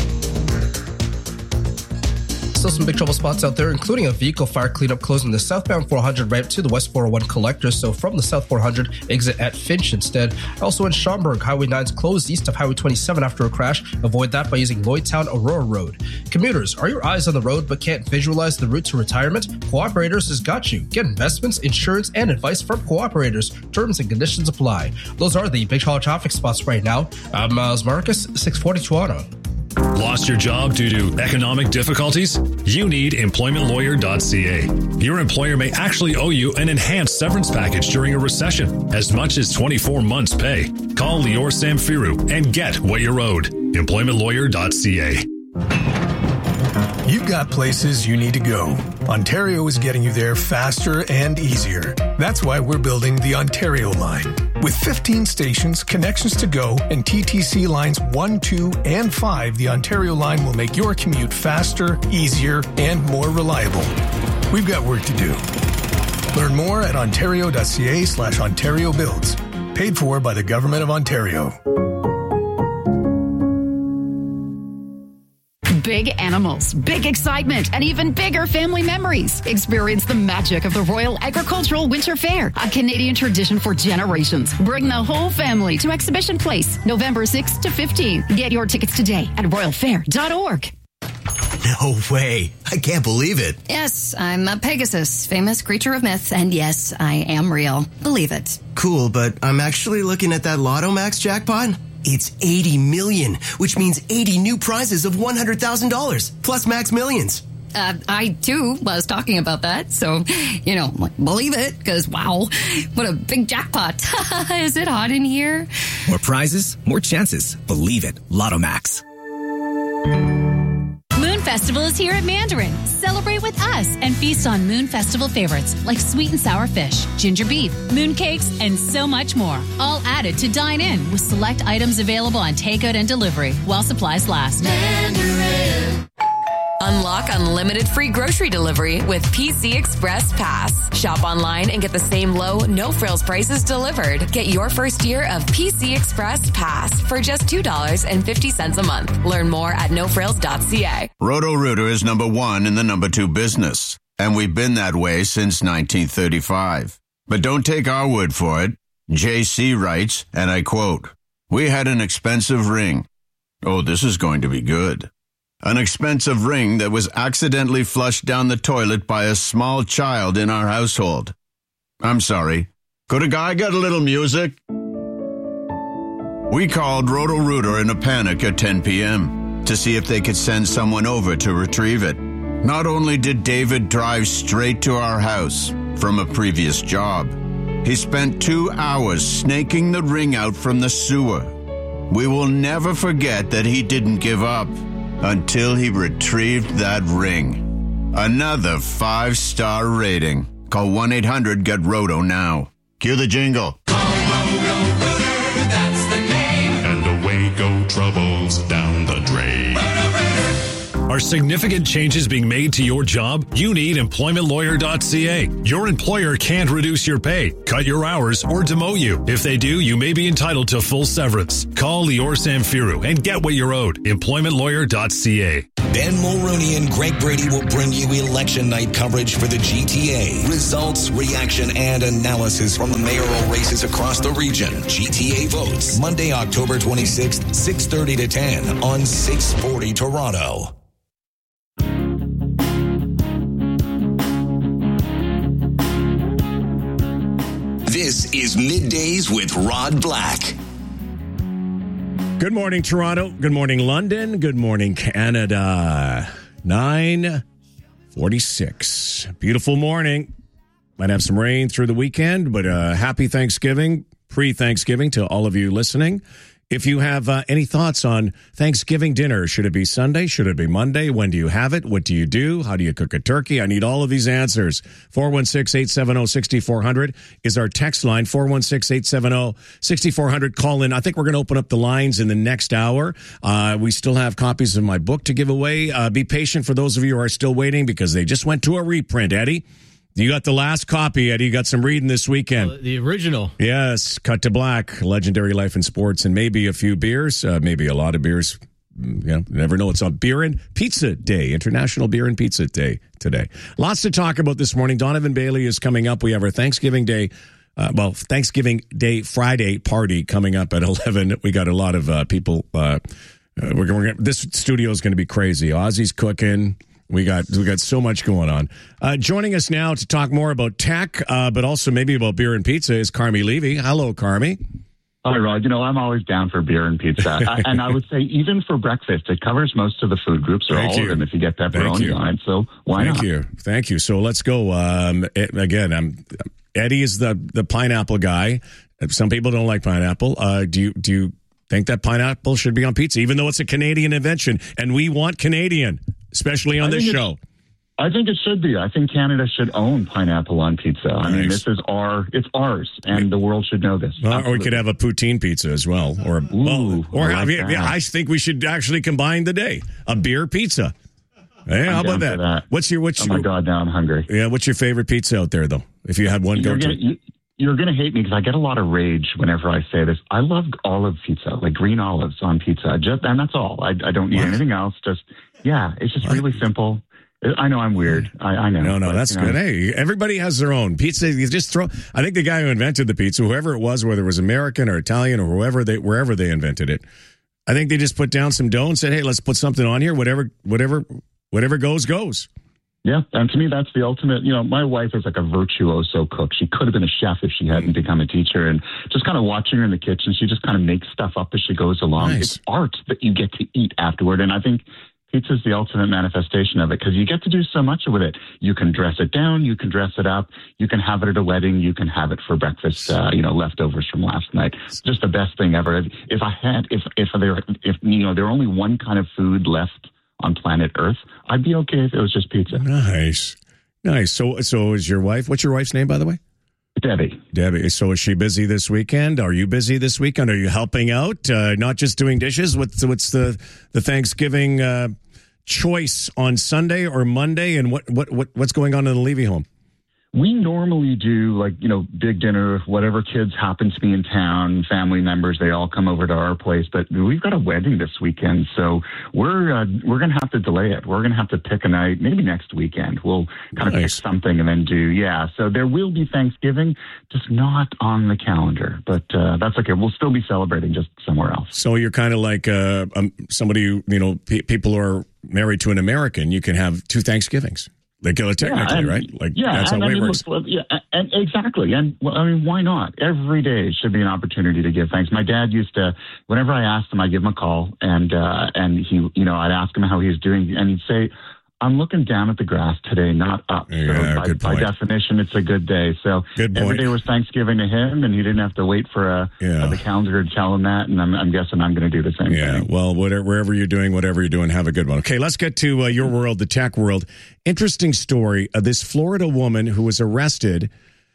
Still some big trouble spots out there, including a vehicle fire cleanup closing the southbound four hundred ramp to the west four oh one collector. So from the south four hundred, exit at Finch instead. Also in Schaumburg, Highway nine's closed east of Highway twenty-seven after a crash. Avoid that by using Lloydtown Aurora Road. Commuters, are your eyes on the road but can't visualize the route to retirement? Cooperators has got you. Get investments, insurance, and advice from Cooperators. Terms and conditions apply. Those are the big trouble traffic spots right now. I'm Miles Marcus, six forty Toronto. Lost your job due to economic difficulties? You need employment lawyer dot c a. Your employer may actually owe you an enhanced severance package during a recession, as much as twenty-four months' pay. Call Lior Samfiru and get what you're owed. employment lawyer dot c a. You've got places you need to go. Ontario is getting you there faster and easier. That's why we're building the Ontario line. With fifteen stations, connections to go, and T T C lines one, two, and five, the Ontario line will make your commute faster, easier, and more reliable. We've got work to do. Learn more at ontario dot c a slash Ontario builds. Paid for by the Government of Ontario. Big animals, big excitement, and even bigger family memories. Experience the magic of the Royal Agricultural Winter Fair, a Canadian tradition for generations. Bring the whole family to Exhibition Place, November sixth to fifteenth. Get your tickets today at royal fair dot org. No way. I can't believe it. Yes, I'm a Pegasus, famous creature of myth, and yes, I am real. Believe it. Cool, but I'm actually looking at that Lotto Max jackpot. It's eighty million, which means eighty new prizes of one hundred thousand dollars, plus Max Millions. Uh, I, too, was talking about that, so, you know, believe it, because, wow, what a big jackpot. Is it hot in here? More prizes, more chances. Believe it. Lotto Max. Moon Festival is here at Mandarin. Celebrate with us and feast on Moon Festival favorites like sweet and sour fish, ginger beef, moon cakes, and so much more. All added to dine in with select items available on takeout and delivery while supplies last. Mandarin. Unlock unlimited free grocery delivery with P C Express Pass. Shop online and get the same low, no-frills prices delivered. Get your first year of P C Express Pass for just two dollars and fifty cents a month. Learn more at no frills dot c a. Roto-Rooter is number one in the number two business, and we've been that way since nineteen thirty-five. But don't take our word for it. J C writes, and I quote, "We had an expensive ring. Oh, this is going to be good. An expensive ring that was accidentally flushed down the toilet by a small child in our household. I'm sorry. Could a guy get a little music?" We called Roto-Rooter in a panic at ten p.m. to see if they could send someone over to retrieve it. Not only did David drive straight to our house from a previous job, he spent two hours snaking the ring out from the sewer. We will never forget that he didn't give up until he retrieved that ring. Another five-star rating. Call one eight hundred get roto now. Cue the jingle. Roto-Rooter, that's the name. And away go troubles down the drain. Are significant changes being made to your job? You need employment lawyer dot c a. Your employer can't reduce your pay, cut your hours, or demote you. If they do, you may be entitled to full severance. Call Lior Samfiru and get what you're owed. employment lawyer dot c a. Ben Mulrooney and Greg Brady will bring you election night coverage for the G T A. Results, reaction, and analysis from the mayoral races across the region. G T A votes, Monday, October twenty-sixth, six thirty to ten on six forty Toronto. This is Middays with Rod Black. Good morning, Toronto. Good morning, London. Good morning, Canada. nine forty-six. Beautiful morning. Might have some rain through the weekend, but uh, happy Thanksgiving, pre-Thanksgiving to all of you listening. If you have uh, any thoughts on Thanksgiving dinner, should it be Sunday? Should it be Monday? When do you have it? What do you do? How do you cook a turkey? I need all of these answers. four one six, eight seven zero, six four zero zero is our text line. four one six, eight seven zero, six four zero zero. Call in. I think we're going to open up the lines in the next hour. Uh, we still have copies of my book to give away. Uh, be patient for those of you who are still waiting because they just went to a reprint, Eddie. You got the last copy, Eddie. You got some reading this weekend. Uh, the original. Yes, Cut to Black, Legendary Life in Sports, and maybe a few beers, uh, maybe a lot of beers. You know, you never know. It's on Beer and Pizza Day, International Beer and Pizza Day today. Lots to talk about this morning. Donovan Bailey is coming up. We have our Thanksgiving Day, uh, well, Thanksgiving Day Friday party coming up at eleven. We got a lot of uh, people. Uh, uh, we're going. This studio is going to be crazy. Ozzy's cooking. We got we got so much going on. Uh, joining us now to talk more about tech, uh, but also maybe about beer and pizza is Carmi Levy. Hello, Carmi. Hi, Rod. You know, I'm always down for beer and pizza. I, and I would say even for breakfast, it covers most of the food groups or Thank all you. of them if you get pepperoni on it. So why Thank not? you. Thank you. So let's go. Um, it, again, I'm, Eddie is the, the pineapple guy. Some people don't like pineapple. Uh, do you do you think that pineapple should be on pizza, even though it's a Canadian invention? And we want Canadian, especially on I this think show. I think it should be. I think Canada should own pineapple on pizza. I mean, Nice. this is our, it's ours, and the world should know this. Well, or we could have a poutine pizza as well, or a, well, or I like yeah, yeah, that. I think we should actually combine the day a beer pizza. Hey, how I'm about down that? for that. What's your what's Oh my your, God, now I'm hungry. Yeah, what's your favorite pizza out there though? If you had one go You're to, gonna, you, you're gonna hate me because I get a lot of rage whenever I say this. I love olive pizza, like green olives on pizza, just and that's all. I, I don't need What? anything else. Just yeah, it's just really simple. I know I'm weird. I, I know. No, no, but, that's you know, good. Hey, everybody has their own pizza. You just throw. I think the guy who invented the pizza, whoever it was, whether it was American or Italian or whoever they, wherever they invented it, I think they just put down some dough and said, "Hey, let's put something on here. Whatever, whatever, whatever goes, goes." Yeah, and to me, that's the ultimate. You know, my wife is like a virtuoso cook. She could have been a chef if she hadn't become a teacher. And just kind of watching her in the kitchen, she just kind of makes stuff up as she goes along. Nice. It's art that you get to eat afterward. And I think pizza is the ultimate manifestation of it because you get to do so much with it. You can dress it down, you can dress it up, you can have it at a wedding, you can have it for breakfast. Uh, you know, leftovers from last night. It's just the best thing ever. If, if I had, if if there, if you know, there were only one kind of food left on planet Earth, I'd be okay if it was just pizza. Nice, nice. So, so is your wife? What's your wife's name, by the way? Debbie. Debbie. So is she busy this weekend? Are you busy this weekend? Are you helping out? Uh, not just doing dishes. What's what's the the Thanksgiving uh, choice on Sunday or Monday? And what what what what's going on in the Levy home? We normally do like, you know, big dinner, whatever kids happen to be in town, family members, they all come over to our place. But we've got a wedding this weekend, so we're uh, we're going to have to delay it. We're going to have to pick a night, maybe next weekend. We'll kind of Nice. pick something and then do, yeah. So there will be Thanksgiving, just not on the calendar. But uh, that's okay. We'll still be celebrating just somewhere else. So you're kind of like uh, um, somebody who, you know, pe- people who are married to an American. You can have two Thanksgivings. They kill it technically, yeah, and, right? Like yeah, that's how and, it I mean, works. Look, yeah, and exactly. And well, I mean, why not? Every day should be an opportunity to give thanks. My dad used to, whenever I asked him, I'd give him a call, and uh, and he, you know, I'd ask him how he was doing, and he'd say, I'm looking down at the grass today, not up. So Yeah, by, good by point. definition, it's a good day. So Good every point. day was Thanksgiving to him, and he didn't have to wait for a, Yeah. uh, the calendar to tell him that. And I'm, I'm guessing I'm going to do the same Yeah, thing. well, whatever, wherever you're doing, whatever you're doing, have a good one. Okay, let's get to uh, your world, the tech world. Interesting story. Uh, this Florida woman who was arrested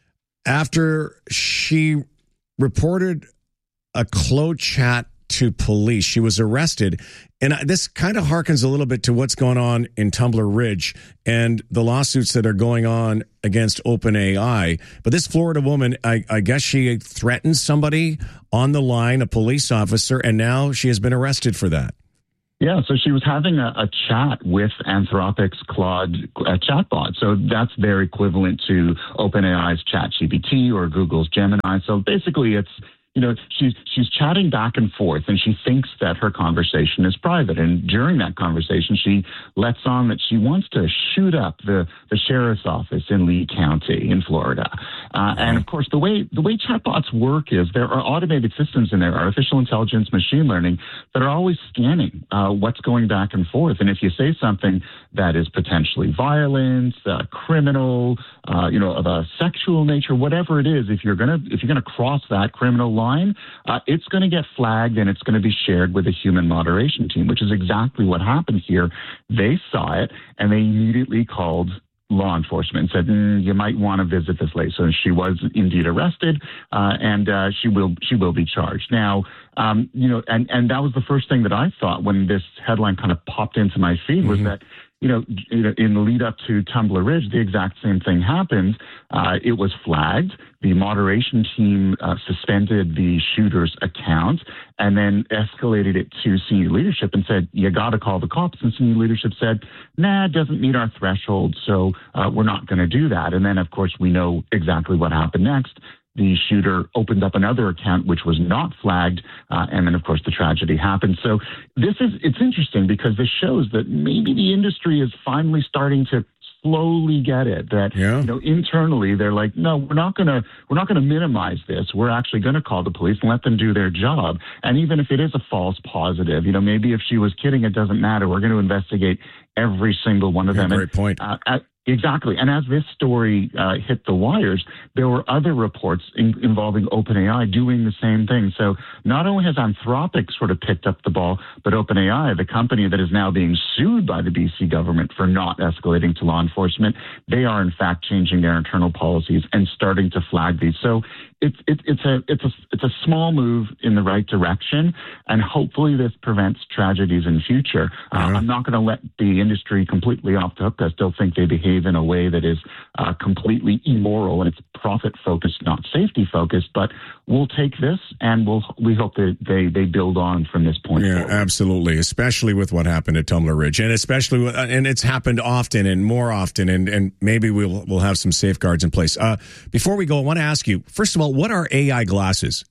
after she reported a close chat to police. She was arrested. And this kind of harkens a little bit to what's going on in Tumbler Ridge and the lawsuits that are going on against OpenAI. But this Florida woman, I, I guess she threatened somebody on the line, a police officer, and now she has been arrested for that. Yeah, so she was having a, a chat with Anthropic's Claude uh, chatbot. So that's their equivalent to OpenAI's ChatGPT or Google's Gemini. So basically it's, you know, she's she's chatting back and forth, and she thinks that her conversation is private. And during that conversation, she lets on that she wants to shoot up the, the sheriff's office in Lee County in Florida. Uh, and of course, the way the way chatbots work is there are automated systems in there, artificial intelligence, machine learning, that are always scanning uh, what's going back and forth. And if you say something that is potentially violent, uh, criminal, uh, you know, of a sexual nature, whatever it is, if you're gonna if you're gonna cross that criminal line, uh, it's going to get flagged and it's going to be shared with a human moderation team, which is exactly what happened here. They saw it and they immediately called law enforcement and said, mm, you might want to visit this lady. So she was indeed arrested, uh, and uh, she will she will be charged. Now, um, you know, and, and that was the first thing that I thought when this headline kind of popped into my feed was mm-hmm. that, you know, in the lead up to Tumbler Ridge, the exact same thing happened. Uh, it was flagged. The moderation team uh, suspended the shooter's account and then escalated it to senior leadership and said, you got to call the cops. And senior leadership said, nah, it doesn't meet our threshold, so uh, we're not going to do that. And then, of course, we know exactly what happened next. The shooter opened up another account, which was not flagged, uh, and then, of course, the tragedy happened. So this is, it's interesting because this shows that maybe the industry is finally starting to slowly get it, that, yeah. you know, internally they're like, no, we're not going to, we're not going to minimize this. We're actually going to call the police and let them do their job. And even if it is a false positive, you know, maybe if she was kidding, it doesn't matter. We're going to investigate every single one of yeah, them. Great and, point. Uh, at, Exactly. And as this story uh, hit the wires, there were other reports in, involving OpenAI doing the same thing. So not only has Anthropic sort of picked up the ball, but OpenAI, the company that is now being sued by the B C government for not escalating to law enforcement, they are in fact changing their internal policies and starting to flag these. So it's it, it's a it's a it's a small move in the right direction, and hopefully this prevents tragedies in future. Uh, yeah. I'm not going to let the industry completely off the hook. I still think they behave in a way that is uh, completely immoral, and it's profit focused, not safety focused. But we'll take this, and we'll we hope that they they build on from this point. Yeah, forward. absolutely. Especially with what happened at Tumbler Ridge, and especially with, and it's happened often and more often, and and maybe we'll we'll have some safeguards in place. Uh, before we go, I want to ask you first of all, what are A I glasses?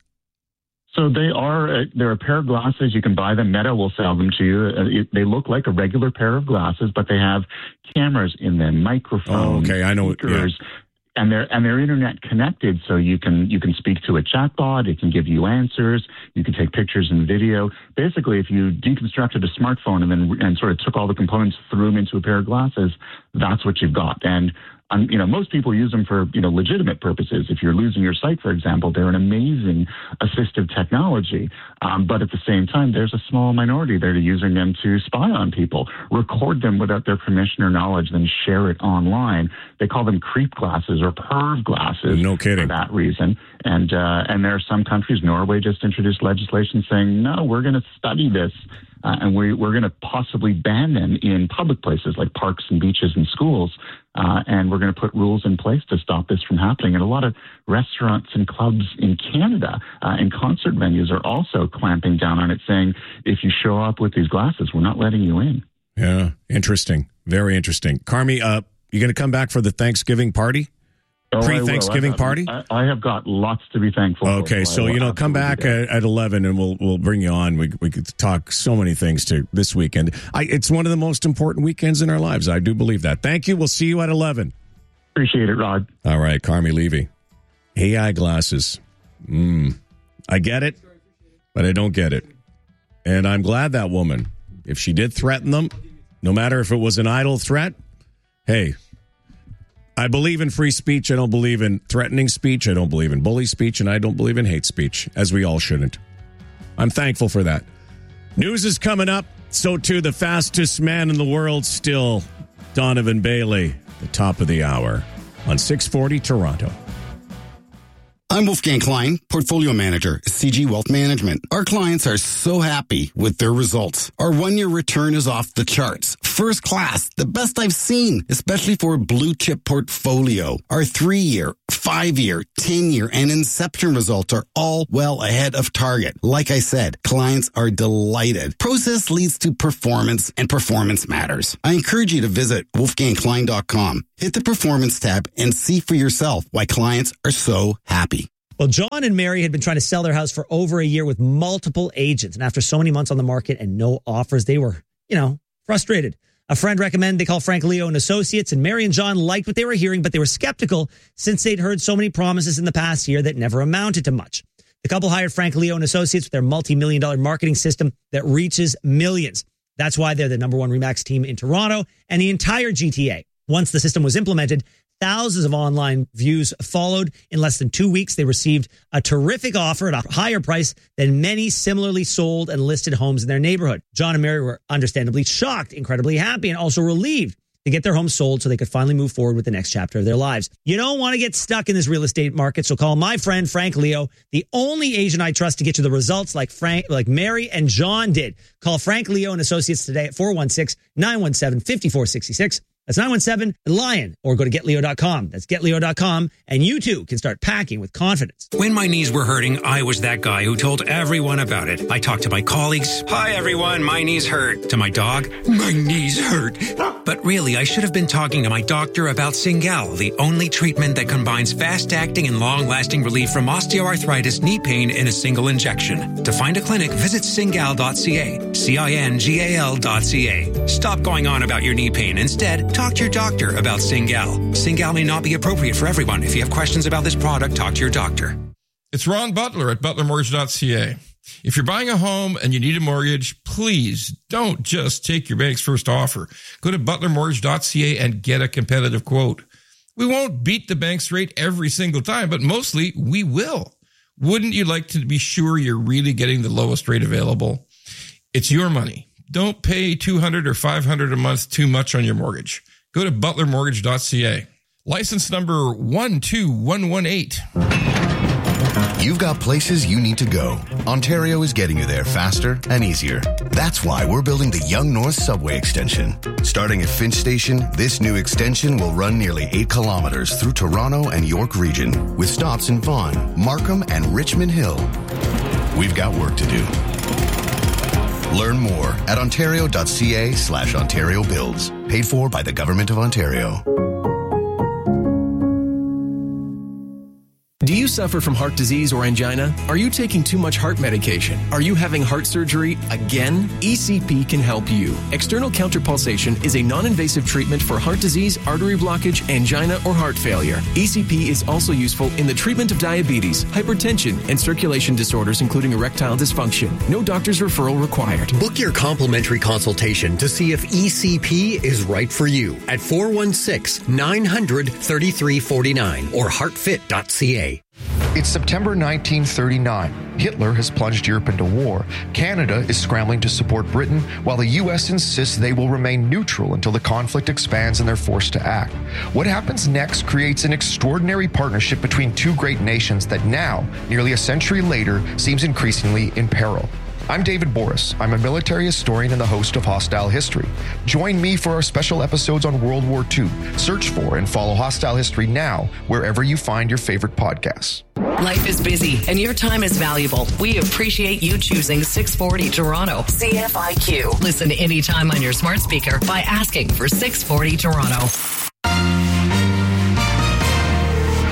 So they are, uh, they're a pair of glasses. You can buy them. Meta will sell them to you. Uh, it, they look like a regular pair of glasses, but they have cameras in them, microphones, oh, okay. I know. speakers, yeah. and they're and they're internet connected. So you can you can speak to a chatbot. It can give you answers. You can take pictures and video. Basically, if you deconstructed a smartphone and then and sort of took all the components, threw them into a pair of glasses, that's what you've got. And Um, you know, most people use them for, you know, legitimate purposes. If you're losing your sight, for example, they're an amazing assistive technology. Um, but at the same time, there's a small minority that are using them to spy on people, record them without their permission or knowledge, then share it online. They call them creep glasses or perv glasses. No kidding. For that reason. And, uh, and there are some countries, Norway just introduced legislation saying, no, we're going to study this. Uh, and we, we're going to possibly ban them in public places like parks and beaches and schools. Uh, and we're going to put rules in place to stop this from happening. And a lot of restaurants and clubs in Canada uh, and concert venues are also clamping down on it, saying, if you show up with these glasses, we're not letting you in. Yeah, interesting. Very interesting. Carmi, uh, you going to come back for the Thanksgiving party? Oh, pre-Thanksgiving I party? I, I have got lots to be thankful for. Okay, so, you know, come back at, at eleven and we'll we'll bring you on. We we could talk so many things to this weekend. I, it's one of the most important weekends in our lives. I do believe that. Thank you. We'll see you at eleven. Appreciate it, Rod. All right, Carmi Levy. A I glasses. Mm, I get it, but I don't get it. And I'm glad that woman, if she did threaten them, no matter if it was an idle threat, hey, I believe in free speech. I don't believe in threatening speech. I don't believe in bully speech. And I don't believe in hate speech, as we all shouldn't. I'm thankful for that. News is coming up. So, too, the fastest man in the world still, Donovan Bailey, the top of the hour on six forty Toronto. I'm Wolfgang Klein, Portfolio Manager, C G Wealth Management. Our clients are so happy with their results. Our one-year return is off the charts. First class, the best I've seen, especially for a blue-chip portfolio. Our three-year, five-year, ten-year, and Inception results are all well ahead of target. Like I said, clients are delighted. Process leads to performance, and performance matters. I encourage you to visit wolfgang klein dot com. Hit the Performance tab and see for yourself why clients are so happy. Well, John and Mary had been trying to sell their house for over a year with multiple agents. And after so many months on the market and no offers, they were, you know, frustrated. A friend recommended they call Frank Leo and Associates, and Mary and John liked what they were hearing, but they were skeptical since they'd heard so many promises in the past year that never amounted to much. The couple hired Frank Leo and Associates with their multi-million dollar marketing system that reaches millions. That's why they're the number one RE/MAX team in Toronto and the entire G T A. Once the system was implemented, thousands of online views followed. In less than two weeks, they received a terrific offer at a higher price than many similarly sold and listed homes in their neighborhood. John and Mary were understandably shocked, incredibly happy, and also relieved to get their homes sold so they could finally move forward with the next chapter of their lives. You don't want to get stuck in this real estate market, so call my friend Frank Leo, the only agent I trust to get you the results like Frank, like Mary and John did. Call Frank Leo and Associates today at four one six, nine one seven, five four six six. That's nine one seven Lion, or go to get leo dot com. That's get leo dot com, and you too can start packing with confidence. When my knees were hurting, I was that guy who told everyone about it. I talked to my colleagues. Hi, everyone. My knees hurt. To my dog. My knees hurt. But really, I should have been talking to my doctor about Cingal, the only treatment that combines fast-acting and long-lasting relief from osteoarthritis knee pain in a single injection. To find a clinic, visit cingal dot c a. C I N G A L dot C A. Stop going on about your knee pain. Instead, talk to your doctor about Cingal. Cingal may not be appropriate for everyone. If you have questions about this product, talk to your doctor. It's Ron Butler at butler mortgage dot c a. If you're buying a home and you need a mortgage, please don't just take your bank's first offer. Go to butler mortgage dot c a and get a competitive quote. We won't beat the bank's rate every single time, but mostly we will. Wouldn't you like to be sure you're really getting the lowest rate available? It's your money. Don't pay two hundred dollars or five hundred dollars a month too much on your mortgage. Go to butler mortgage dot c a. License number one two one one eight. You've got places you need to go. Ontario is getting you there faster and easier. That's why we're building the Yonge North Subway Extension. Starting at Finch Station, this new extension will run nearly eight kilometers through Toronto and York Region, with stops in Vaughan, Markham, and Richmond Hill. We've got work to do. Learn more at ontario dot c a slash Ontario Builds. Paid for by the Government of Ontario. Do you suffer from heart disease or angina? Are you taking too much heart medication? Are you having heart surgery again? E C P can help you. External counterpulsation is a non-invasive treatment for heart disease, artery blockage, angina, or heart failure. E C P is also useful in the treatment of diabetes, hypertension, and circulation disorders, including erectile dysfunction. No doctor's referral required. Book your complimentary consultation to see if E C P is right for you at four one six, nine hundred, thirty-three forty-nine or heart fit dot c a. It's September nineteen thirty-nine. Hitler has plunged Europe into war. Canada is scrambling to support Britain, while the U S insists they will remain neutral until the conflict expands and they're forced to act. What happens next creates an extraordinary partnership between two great nations that now, nearly a century later, seems increasingly in peril. I'm David Boris. I'm a military historian and the host of Hostile History. Join me for our special episodes on World War Two. Search for and follow Hostile History now, wherever you find your favorite podcasts. Life is busy and your time is valuable. We appreciate you choosing six forty Toronto. C F I Q. Listen anytime on your smart speaker by asking for six forty Toronto.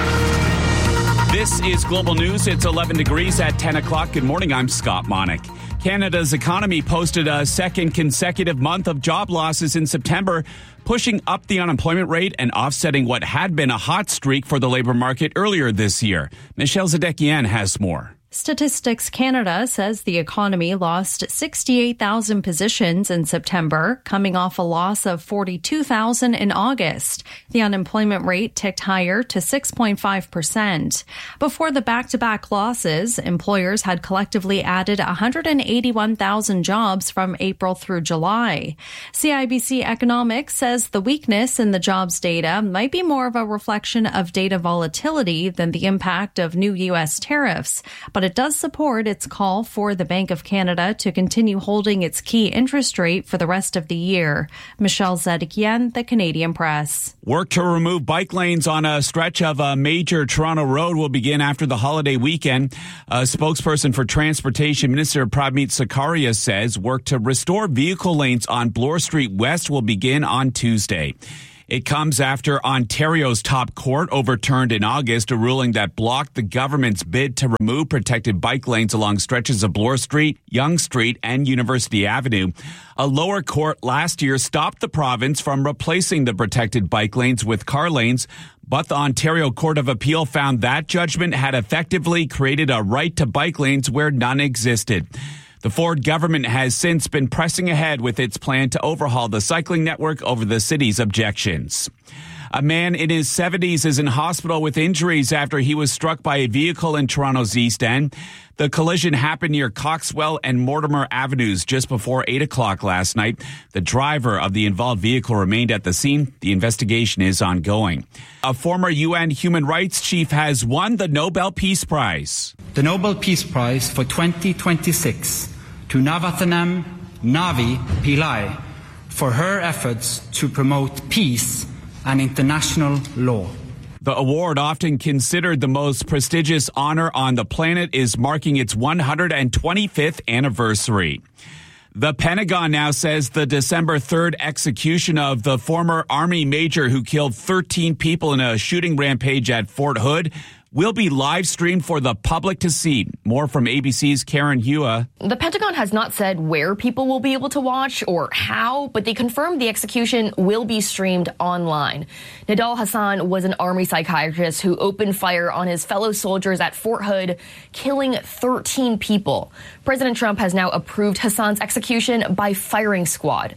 This is Global News. It's eleven degrees at ten o'clock. Good morning. I'm Scott Monick. Canada's economy posted a second consecutive month of job losses in September, pushing up the unemployment rate and offsetting what had been a hot streak for the labor market earlier this year. Michelle Zedekian has more. Statistics Canada says the economy lost sixty-eight thousand positions in September, coming off a loss of forty-two thousand in August. The unemployment rate ticked higher to six point five percent. Before the back-to-back losses, employers had collectively added one hundred eighty-one thousand jobs from April through July. C I B C Economics says the weakness in the jobs data might be more of a reflection of data volatility than the impact of new U S tariffs, but it does support its call for the Bank of Canada to continue holding its key interest rate for the rest of the year. Michelle Zedekian, The Canadian Press. Work to remove bike lanes on a stretch of a major Toronto road will begin after the holiday weekend. A spokesperson for Transportation Minister Pramit Sarkaria says work to restore vehicle lanes on Bloor Street West will begin on Tuesday. It comes after Ontario's top court overturned in August a ruling that blocked the government's bid to remove protected bike lanes along stretches of Bloor Street, Yonge Street, and University Avenue. A lower court last year stopped the province from replacing the protected bike lanes with car lanes, but the Ontario Court of Appeal found that judgment had effectively created a right to bike lanes where none existed. The Ford government has since been pressing ahead with its plan to overhaul the cycling network over the city's objections. A man in his seventies is in hospital with injuries after he was struck by a vehicle in Toronto's East End. The collision happened near Coxwell and Mortimer Avenues just before eight o'clock last night. The driver of the involved vehicle remained at the scene. The investigation is ongoing. A former U N human rights chief has won the Nobel Peace Prize. The Nobel Peace Prize for twenty twenty-six to Navathanam Navi Pillai for her efforts to promote peace and international law. The award, often considered the most prestigious honor on the planet, is marking its one hundred twenty-fifth anniversary. The Pentagon now says the December third execution of the former Army major who killed thirteen people in a shooting rampage at Fort Hood will be live streamed for the public to see. More from A B C's Karen Hua. The Pentagon has not said where people will be able to watch or how, but they confirmed the execution will be streamed online. Nidal Hasan was an Army psychiatrist who opened fire on his fellow soldiers at Fort Hood, killing thirteen people. President Trump has now approved Hasan's execution by firing squad.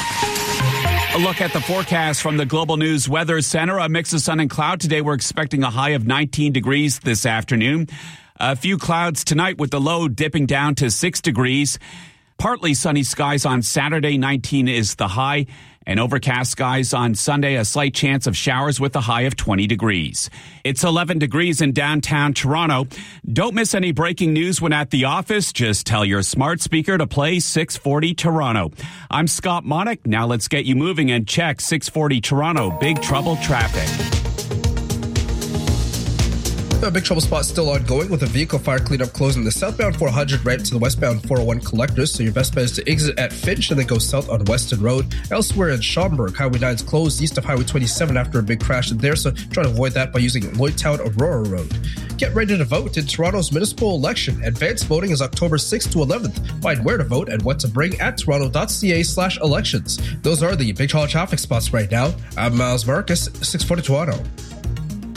A look at the forecast from the Global News Weather Center. A mix of sun and cloud today. We're expecting a high of nineteen degrees this afternoon. A few clouds tonight with the low dipping down to six degrees. Partly sunny skies on Saturday, nineteen is the high. And overcast skies on Sunday, a slight chance of showers with a high of twenty degrees. It's eleven degrees in downtown Toronto. Don't miss any breaking news when at the office. Just tell your smart speaker to play six forty Toronto. I'm Scott Monick. Now let's get you moving and check six forty Toronto. Big trouble traffic. A big trouble spot still ongoing with a vehicle fire cleanup closing the southbound four hundred right to the westbound four oh one collectors, so your best bet is to exit at Finch and then go south on Weston Road. Elsewhere in Schaumburg, Highway nine is closed east of Highway twenty-seven after a big crash there, so try to avoid that by using Lloydtown Aurora Road. Get ready to vote in Toronto's municipal election. Advanced voting is October sixth to eleventh. Find where to vote and what to bring at toronto.ca slash elections. Those are the big trouble traffic spots right now. I'm Miles Marcus, six forty Toronto.